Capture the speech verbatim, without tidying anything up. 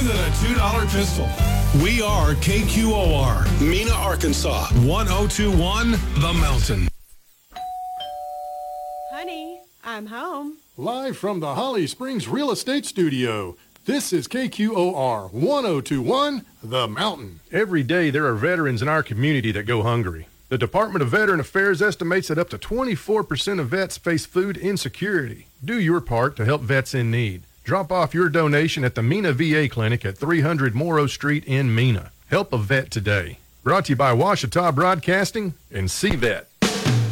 than a two dollar pistol. We are K Q O R, Mena, Arkansas, one oh two one The Mountain. Honey, I'm home. Live from the Holly Springs Real Estate Studio, this is K Q O R one oh two one The Mountain. Every day there are veterans in our community that go hungry. The Department of Veteran Affairs estimates that up to twenty-four percent of vets face food insecurity. Do your part to help vets in need. Drop off your donation at the Mena V A Clinic at three hundred Morrow Street in Mena. Help a vet today. Brought to you by Ouachita Broadcasting and C-Vet.